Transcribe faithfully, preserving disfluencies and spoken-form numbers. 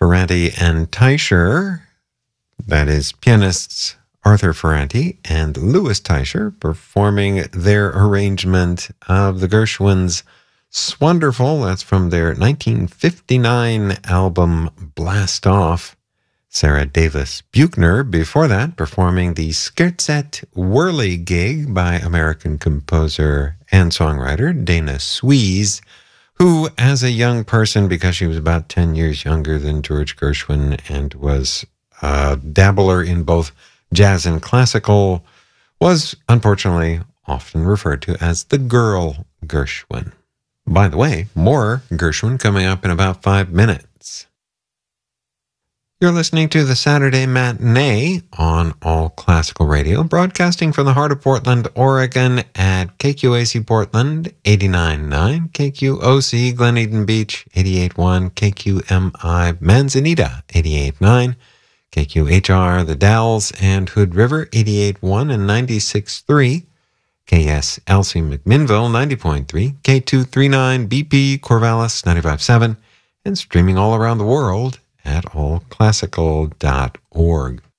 Ferranti and Teicher, that is pianists Arthur Ferranti and Louis Teicher, performing their arrangement of the Gershwins' Swonderful. That's from their nineteen fifty-nine album Blast Off. Sarah Davis Buchner, before that, performing the Scherzett Whirligig by American composer and songwriter Dana Swees, who, as a young person, because she was about ten years younger than George Gershwin and was a dabbler in both jazz and classical, was unfortunately often referred to as the girl Gershwin. By the way, more Gershwin coming up in about five minutes. You're listening to the Saturday Matinee on All Classical Radio, broadcasting from the heart of Portland, Oregon at K Q A C Portland eighty-nine point nine, K Q O C Glen Eden Beach eighty-eight point one, K Q M I Manzanita eighty-eight point nine, K Q H R The Dalles and Hood River eighty-eight point one and ninety-six point three, K S L C McMinnville ninety point three, K two thirty-nine B P Corvallis ninety-five point seven, and streaming all around the world at all classical dot org.